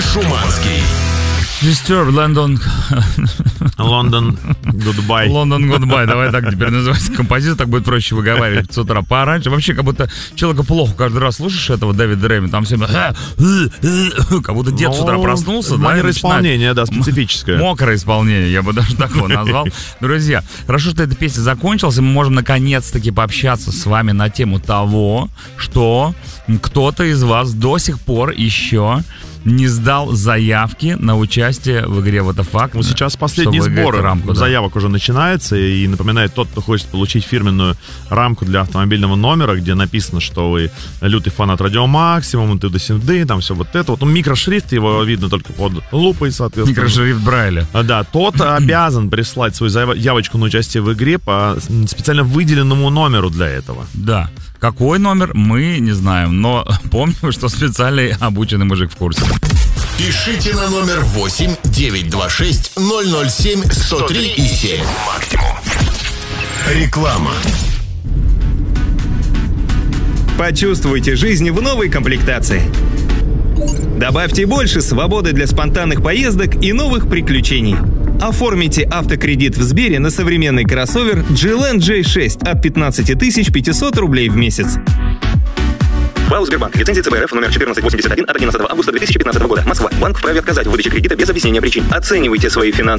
Шуманский. Disturb, London Goodbye. London Goodbye. Давай так теперь называется композиция, так будет проще выговаривать с утра пораньше. Вообще, как будто человека плохо каждый раз слушаешь этого Дэвида Рэйми, там все как будто дед с утра проснулся. Манера исполнения, да, специфическое. Мокрое исполнение, я бы даже такого назвал. Друзья, хорошо, что эта песня закончилась, и мы можем наконец-таки пообщаться с вами на тему того, что кто-то из вас до сих пор еще не сдал заявки на участие в игре What the Fuck. Ну, сейчас последний сбор рамку, заявок уже начинается. И напоминает, тот, кто хочет получить фирменную рамку для автомобильного номера, где написано, что вы лютый фанат Радио Максимум, ты до синды, там все вот это. Вот микрошрифт, его видно только под лупой, соответственно. Микрошрифт Брайля. Да, тот обязан прислать свою заявочку на участие в игре по специально выделенному номеру для этого. Да. Какой номер, мы не знаем, но помним, что специальный обученный мужик в курсе. Пишите на номер 8-926-007-103-7. Максимум. Реклама. Почувствуйте жизнь в новой комплектации. Добавьте больше свободы для спонтанных поездок и новых приключений. Оформите автокредит в Сбере на современный кроссовер GLN J6 от 15 500 рублей в месяц. БАУ «Сбербанк». Лицензия ЦБ РФ номер 1481 от 11 августа 2015 года. Москва. Банк вправе отказать в выдаче кредита без объяснения причин. Оценивайте свои финансовые